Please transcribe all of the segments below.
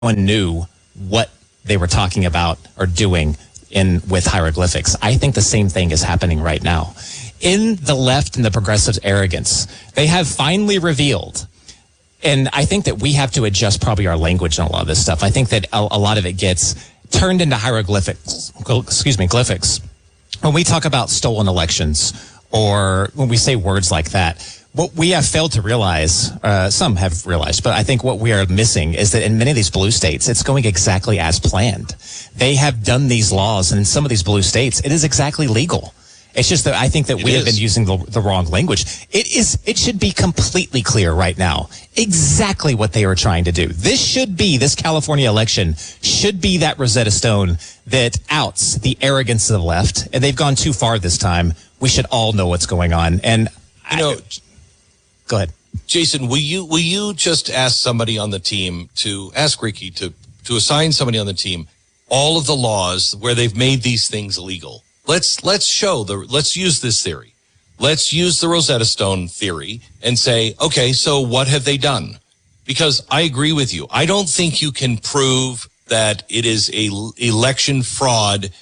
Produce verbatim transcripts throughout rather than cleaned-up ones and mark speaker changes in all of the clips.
Speaker 1: one knew what they were talking about or doing in with hieroglyphics. I think the same thing is happening right now. In the left and the progressives' arrogance, they have finally revealed, and I think that we have to adjust probably our language on a lot of this stuff. I think that a, a lot of it gets turned into hieroglyphics, excuse me, glyphics. When we talk about stolen elections or when we say words like that, what we have failed to realize, uh, some have realized, but I think what we are missing is that in many of these blue states, it's going exactly as planned. They have done these laws, and in some of these blue states, it is exactly legal. It's just that I think that
Speaker 2: it
Speaker 1: we
Speaker 2: is.
Speaker 1: have been using the, the wrong language. It is. It should be completely clear right now exactly what they are trying to do. This should be, this California election should be that Rosetta Stone that outs the arrogance of the left, and they've gone too far this time. We should all know what's going on. And
Speaker 2: you know,
Speaker 1: I, go ahead,
Speaker 2: Jason. Will you will you just ask somebody on the team to ask Ricky to to assign somebody on the team all of the laws where they've made these things illegal? Let's let's show the let's use this theory. Let's use the Rosetta Stone theory and say, okay, so what have they done? Because I agree with you. I don't think you can prove that it is a election fraud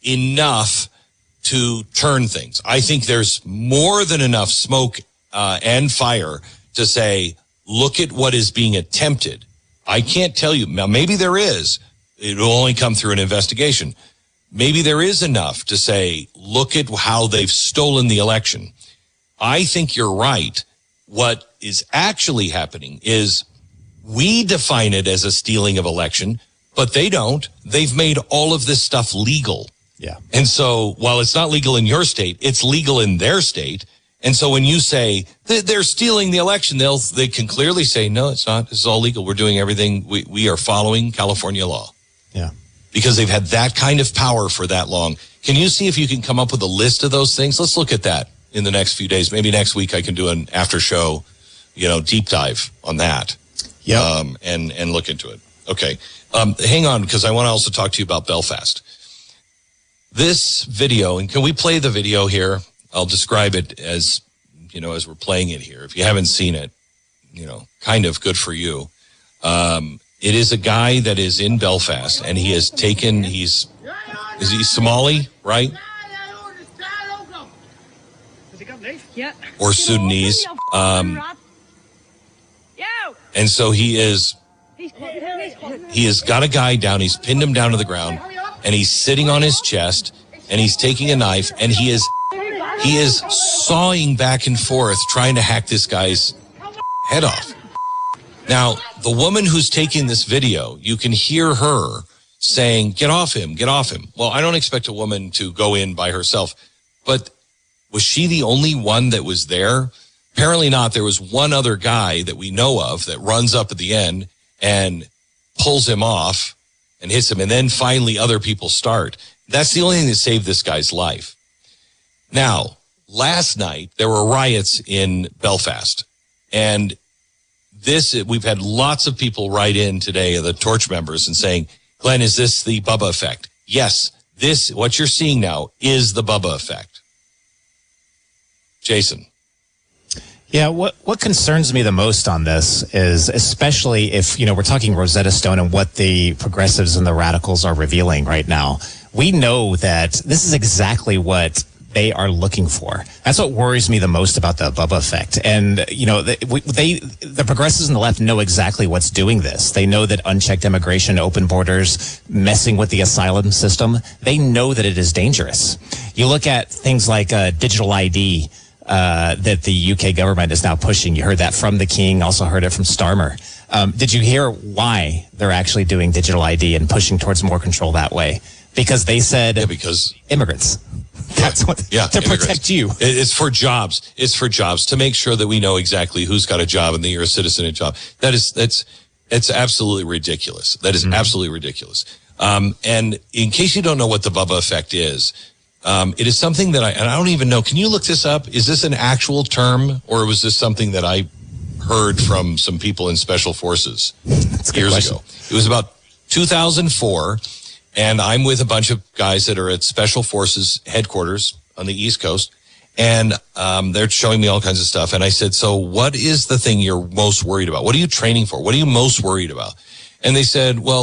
Speaker 2: enough to turn things. I think there's more than enough smoke uh, and fire to say, look at what is being attempted. I can't tell you. Now, maybe there is. It will only come through an investigation. Maybe there is enough to say, look at how they've stolen the election. I think you're right. What is actually happening is we define it as a stealing of election, but they don't. They've made all of this stuff legal.
Speaker 1: Yeah.
Speaker 2: And so while it's not legal in your state, it's legal in their state. And so when you say they're stealing the election, they'll, they can clearly say, no, it's not. This is all legal. We're doing everything. We, we are following California law.
Speaker 1: Yeah.
Speaker 2: Because they've had that kind of power for that long. Can you see if you can come up with a list of those things? Let's look at that in the next few days. Maybe next week I can do an after show, you know, deep dive on that.
Speaker 1: Yeah.
Speaker 2: Um, and, and look into it. Okay. Um, hang on, because I want to also talk to you about Belfast. This video, and can we play the video here? I'll describe it as, you know, as we're playing it here. If you haven't seen it, you know, kind of good for you. Um, It is a guy that is in Belfast, and he has taken, he's, is he Somali, right? Or Sudanese. Um, and so he is, he has got a guy down, he's pinned him down to the ground, and he's sitting on his chest, and he's taking a knife, and he is, he is sawing back and forth, trying to hack this guy's head off. Now, the woman who's taking this video, you can hear her saying, get off him, get off him. Well, I don't expect a woman to go in by herself, but was she the only one that was there? Apparently not. There was one other guy that we know of that runs up at the end and pulls him off and hits him, and then finally other people start. That's the only thing that saved this guy's life. Now, last night, there were riots in Belfast, and This, we've had lots of people write in today, the Torch members, and saying, Glenn, is this the Bubba effect? Yes, this, what you're seeing now, is the Bubba effect. Jason.
Speaker 1: Yeah, what, what concerns me the most on this is, especially if, you know, we're talking Rosetta Stone and what the progressives and the radicals are revealing right now. We know that this is exactly what they are looking for. That's what worries me the most about the Bubba effect. And, you know, they, they, the progressives and the left know exactly what's doing this. They know that unchecked immigration, open borders, messing with the asylum system, they know that it is dangerous. You look at things like uh, digital I D uh, that the U K government is now pushing. You heard that from the King, also heard it from Starmer. Um, did you hear why they're actually doing digital I D and pushing towards more control that way? Because they said
Speaker 2: yeah, because
Speaker 1: immigrants. That's what,
Speaker 2: yeah,
Speaker 1: to protect you.
Speaker 2: It's for jobs. It's for jobs, to make sure that we know exactly who's got a job and that you're a citizen and job. That is, that's, it's absolutely ridiculous. That is mm-hmm. absolutely ridiculous. Um, and in case you don't know what the Bubba effect is, um, it is something that I, and I don't even know, can you look this up? Is this an actual term, or was this something that I heard from some people in special forces years ago? It was about two thousand four. And I'm with a bunch of guys that are at Special Forces headquarters on the East Coast. And um, they're showing me all kinds of stuff. And I said, so what is the thing you're most worried about? What are you training for? What are you most worried about? And they said, well,